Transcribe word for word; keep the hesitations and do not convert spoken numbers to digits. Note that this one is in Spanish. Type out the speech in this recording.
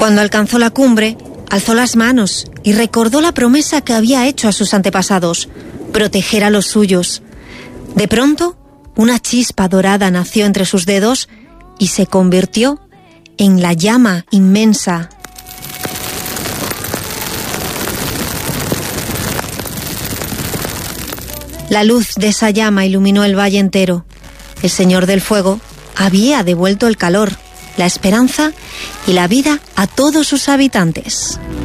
Cuando alcanzó la cumbre, alzó las manos y recordó la promesa que había hecho a sus antepasados: proteger a los suyos. De pronto, una chispa dorada nació entre sus dedos y se convirtió en la llama inmensa. La luz de esa llama iluminó el valle entero. El Señor del Fuego había devuelto el calor, la esperanza y la vida a todos sus habitantes.